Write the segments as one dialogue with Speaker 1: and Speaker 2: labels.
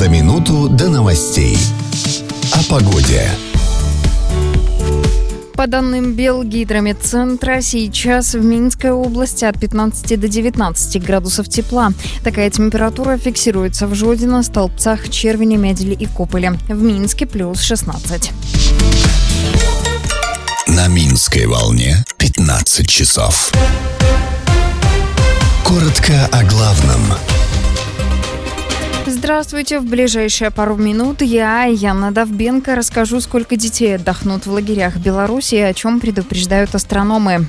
Speaker 1: За минуту до новостей. О погоде.
Speaker 2: По данным Белгидрометцентра, сейчас в Минской области от 15 до 19 градусов тепла. Такая температура фиксируется в Жодино, Столбцах, Червине, Медели и Кополе. В Минске плюс 16.
Speaker 1: На Минской волне 15 часов. Коротко о главном.
Speaker 2: Здравствуйте. В ближайшие пару минут я, Яна Довбенко, расскажу, сколько детей отдохнут в лагерях Беларуси и о чем предупреждают астрономы.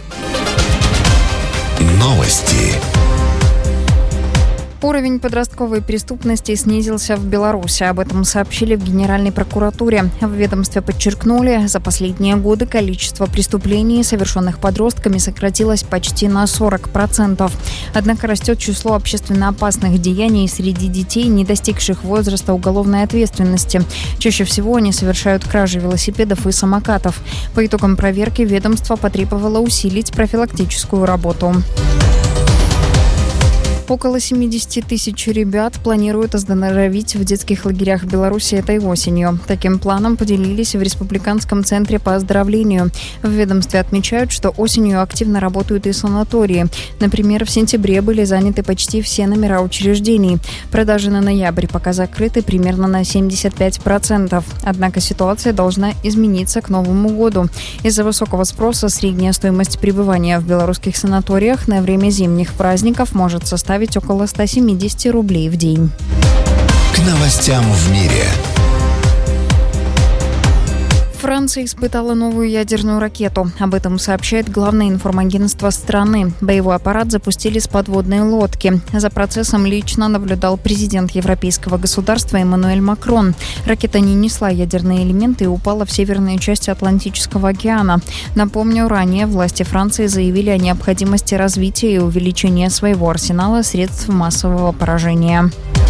Speaker 1: Новости.
Speaker 2: Уровень подростковой преступности снизился в Беларуси. Об этом сообщили в Генеральной прокуратуре. В ведомстве подчеркнули, за последние годы количество преступлений, совершенных подростками, сократилось почти на 40%. Однако растет число общественно опасных деяний среди детей, не достигших возраста уголовной ответственности. Чаще всего они совершают кражи велосипедов и самокатов. По итогам проверки ведомство потребовало усилить профилактическую работу. Около 70 тысяч ребят планируют оздоровить в детских лагерях Беларуси этой осенью. Таким планом поделились в Республиканском центре по оздоровлению. В ведомстве отмечают, что осенью активно работают и санатории. Например, в сентябре были заняты почти все номера учреждений. Продажи на ноябрь пока закрыты примерно на 75%. Однако ситуация должна измениться к Новому году. Из-за высокого спроса средняя стоимость пребывания в белорусских санаториях на время зимних праздников может составить около 170 рублей в день.
Speaker 1: К новостям в мире.
Speaker 2: Франция испытала новую ядерную ракету. Об этом сообщает главное информагентство страны. Боевой аппарат запустили с подводной лодки. За процессом лично наблюдал президент европейского государства Эммануэль Макрон. Ракета не несла ядерные элементы и упала в северные части Атлантического океана. Напомню, ранее власти Франции заявили о необходимости развития и увеличения своего арсенала средств массового поражения.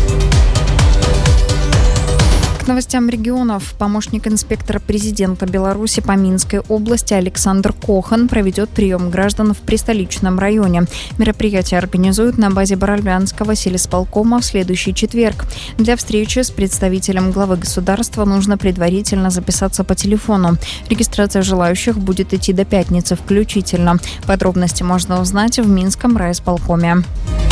Speaker 2: К новостям регионов. Помощник инспектора президента Беларуси по Минской области Александр Кохан проведет прием граждан в Пристоличном районе. Мероприятие организуют на базе Боровлянского сельисполкома в следующий четверг. Для встречи с представителем главы государства нужно предварительно записаться по телефону. Регистрация желающих будет идти до пятницы включительно. Подробности можно узнать в Минском райисполкоме.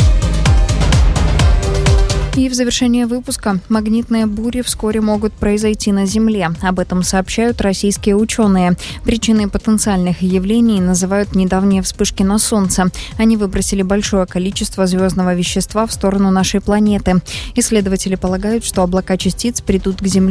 Speaker 2: И в завершение выпуска магнитные бури вскоре могут произойти на Земле. Об этом сообщают российские ученые. Причиной потенциальных явлений называют недавние вспышки на Солнце. Они выбросили большое количество звездного вещества в сторону нашей планеты. Исследователи полагают, что облака частиц придут к Земле